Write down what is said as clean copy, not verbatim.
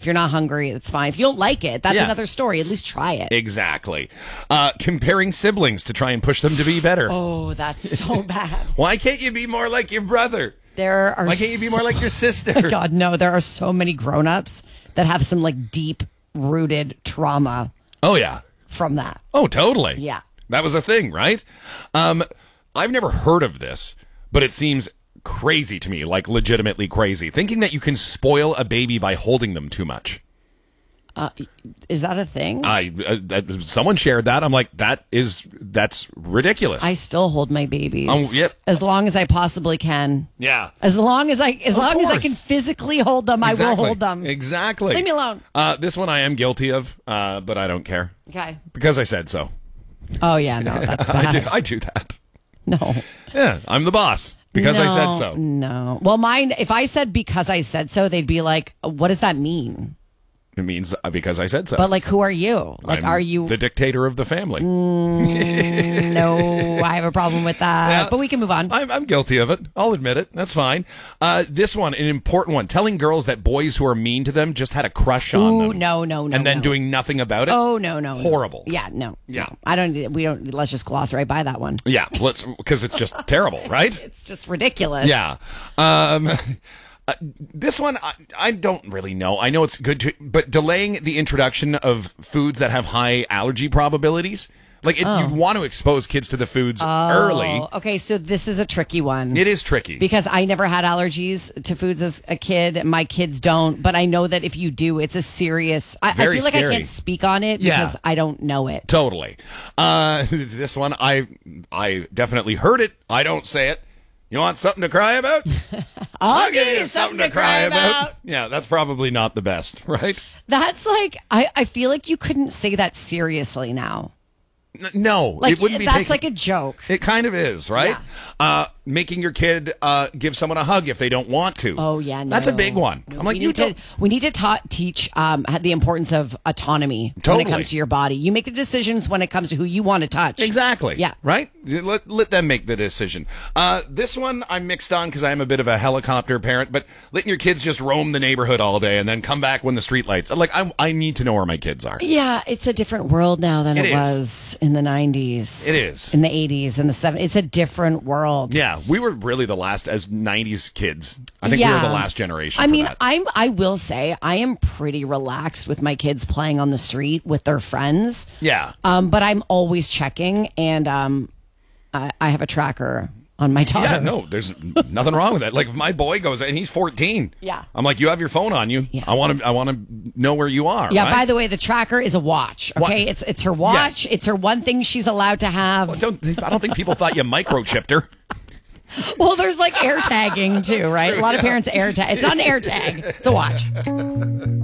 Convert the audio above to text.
you're not hungry, it's fine. If you don't like it, that's Yeah. another story. At least try it. Exactly. Comparing siblings to try and push them to be better. Oh, that's so bad. Why can't you be more like your brother? There are Why can't you be more like your sister? God, no, there are so many grown-ups that have some like deep-rooted trauma Oh, yeah. from that. Oh, totally. Yeah. That was a thing, right? I've never heard of this, but it seems crazy to me, like legitimately crazy. Thinking that you can spoil a baby by holding them too much. Is that a thing? Someone shared that. I'm like, that's ridiculous. I still hold my babies. Yep. As long as I possibly can. Yeah. As long as I course. can physically hold them, I will hold them. Exactly. Leave me alone. This one I am guilty of, but I don't care. Okay. Because I said so. Oh yeah, no, that's bad. I do that. No. Yeah, I'm the boss. Because I said No, so. No. Well, mine, if I said because I said so, they'd be like, what does that mean? It means because I said so. But like, who are you? Like, I'm are you? the dictator of the family? No, I have a problem with that. Yeah. But we can move on. I'm guilty of it. I'll admit it. That's fine. This one, an important one. Telling girls that boys who are mean to them just had a crush on Ooh, them. no. And then doing nothing about it. Oh, no. Horrible. Yeah, no. Yeah. No. We don't, let's just gloss right by that one. Yeah, because it's just terrible, right? It's just ridiculous. Yeah. This one, I don't really know. I know it's good, but delaying the introduction of foods that have high allergy probabilities. Like, you want to expose kids to the foods early. Okay, so this is a tricky one. It is tricky. Because I never had allergies to foods as a kid. My kids don't. But I know that if you do, it's a serious... I Very feel like scary. I can't speak on it Yeah. because I don't know it. Totally. This one, I definitely heard it. I don't say it. You want something to cry about? I'll give you something to cry about. Yeah, that's probably not the best, right? That's like... I feel like you couldn't say that seriously now. No, Like, it wouldn't be that's taken- like a joke. It kind of is, right? Making your kid give someone a hug if they don't want to. Oh, yeah, no. That's a big one. I'm like, we need to teach the importance of autonomy when Totally. it comes to your body. You make the decisions when it comes to who you want to touch. Exactly. Yeah. Right? Let them make the decision. This one I'm mixed on because I'm a bit of a helicopter parent, but letting your kids just roam the neighborhood all day and then come back when the street lights. Like, I need to know where my kids are. Yeah, it's a different world now than It it is. was in the 90s. It is. In the 80s and the 70s. It's a different world. Yeah, we were really the last as 90s kids. I think we were the last generation. I for mean, that. I will say I am pretty relaxed with my kids playing on the street with their friends. Yeah. But I'm always checking, and I have a tracker on my daughter. Yeah, no, there's nothing wrong with that. Like if my boy goes and he's 14, Yeah. I'm like, you have your phone on you. Yeah. I want to know where you are. Yeah. right? By the way, the tracker is a watch. Okay, What? it's her watch. Yes. It's her one thing she's allowed to have. I don't think people thought you microchipped her. Well, there's like air tagging too, right? true, A lot of yeah. parents air tag. It's not an air tag. It's a watch.